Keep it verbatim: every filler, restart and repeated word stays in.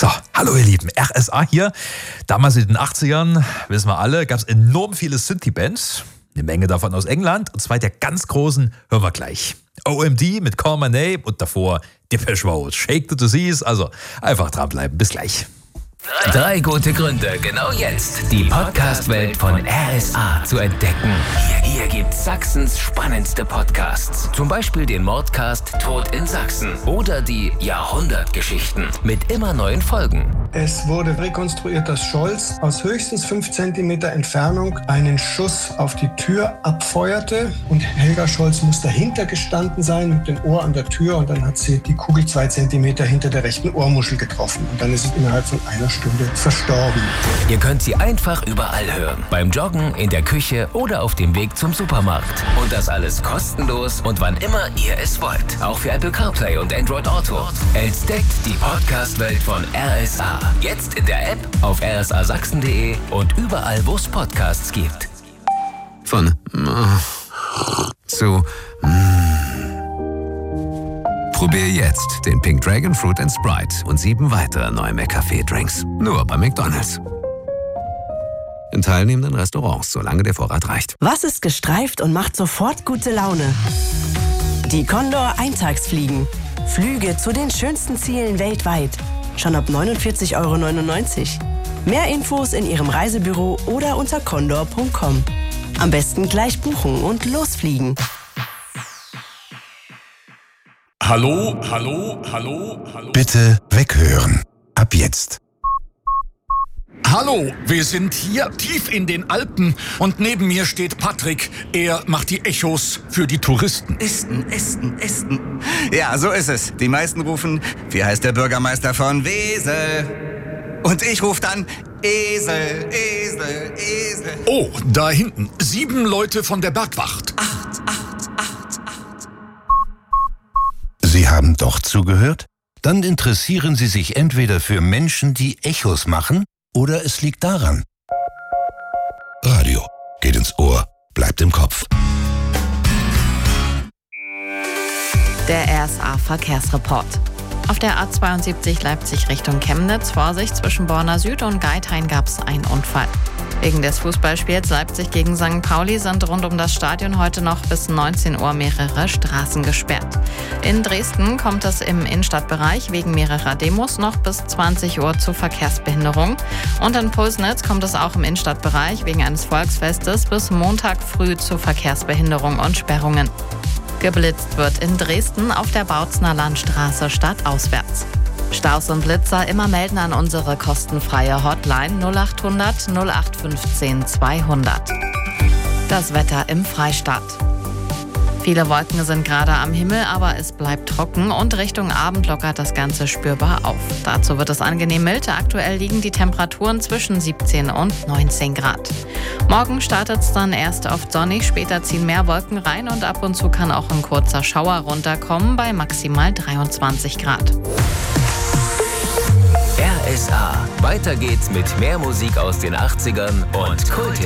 So, hallo ihr Lieben, R S A hier. Damals in den achtzigern, wissen wir alle, gab es enorm viele Synthie-Bands. Eine Menge davon aus England. Und zwei der ganz großen hören wir gleich. O M D mit Call My Name und davor Depeche Mode, Shake the Disease. Also einfach dranbleiben, bis gleich. Drei gute Gründe, genau jetzt die Podcast-Welt von R S A zu entdecken. Hier, hier gibt's Sachsens spannendste Podcasts. Zum Beispiel den Mordcast Tod in Sachsen oder die Jahrhundertgeschichten mit immer neuen Folgen. Es wurde rekonstruiert, dass Scholz aus höchstens fünf Zentimeter Entfernung einen Schuss auf die Tür abfeuerte. Und Helga Scholz muss dahinter gestanden sein mit dem Ohr an der Tür. Und dann hat sie die Kugel zwei Zentimeter hinter der rechten Ohrmuschel getroffen. Und dann ist es innerhalb von einer Stunde verstorben. Ihr könnt sie einfach überall hören. Beim Joggen, in der Küche oder auf dem Weg zum Supermarkt. Und das alles kostenlos und wann immer ihr es wollt. Auch für Apple CarPlay und Android Auto. Entdeckt die Podcast-Welt von R S A. Jetzt in der App, auf r s a sachsen punkt d e und überall, wo es Podcasts gibt. Von zu Probier jetzt den Pink Dragon Fruit and Sprite und sieben weitere neue McCafé-Drinks. Nur bei McDonald's. In teilnehmenden Restaurants, solange der Vorrat reicht. Was ist gestreift und macht sofort gute Laune? Die Condor Eintagsfliegen. Flüge zu den schönsten Zielen weltweit. Schon ab neunundvierzig Euro neunundneunzig. Mehr Infos in Ihrem Reisebüro oder unter condor punkt com. Am besten gleich buchen und losfliegen. Hallo, hallo, hallo, hallo. Bitte weghören. Ab jetzt. Hallo, wir sind hier tief in den Alpen und neben mir steht Patrick. Er macht die Echos für die Touristen. Esten, Esten, Esten. Ja, so ist es. Die meisten rufen, wie heißt der Bürgermeister von Wesel? Und ich rufe dann Esel, Esel, Esel. Oh, da hinten. Sieben Leute von der Bergwacht. Acht, acht, acht, acht. Sie haben doch zugehört? Dann interessieren Sie sich entweder für Menschen, die Echos machen, oder es liegt daran. Radio geht ins Ohr, bleibt im Kopf. Der R S A Verkehrsreport. Auf der A zweiundsiebzig Leipzig Richtung Chemnitz, Vorsicht, zwischen Borna Süd und Geithain gab es einen Unfall. Wegen des Fußballspiels Leipzig gegen Sankt Pauli sind rund um das Stadion heute noch bis neunzehn Uhr mehrere Straßen gesperrt. In Dresden kommt es im Innenstadtbereich wegen mehrerer Demos noch bis zwanzig Uhr zu Verkehrsbehinderung. Und in Pulsnitz kommt es auch im Innenstadtbereich wegen eines Volksfestes bis Montag früh zu Verkehrsbehinderung und Sperrungen. Geblitzt wird in Dresden auf der Bautzner Landstraße stadtauswärts. Staus und Blitzer immer melden an unsere kostenfreie Hotline null achthundert null acht fünfzehn zweihundert. Das Wetter im Freistaat. Viele Wolken sind gerade am Himmel, aber es bleibt trocken und Richtung Abend lockert das Ganze spürbar auf. Dazu wird es angenehm mild. Aktuell liegen die Temperaturen zwischen siebzehn und neunzehn Grad. Morgen startet es dann erst oft sonnig, später ziehen mehr Wolken rein und ab und zu kann auch ein kurzer Schauer runterkommen bei maximal dreiundzwanzig Grad. R S A. Weiter geht's mit mehr Musik aus den achtzigern und Kult.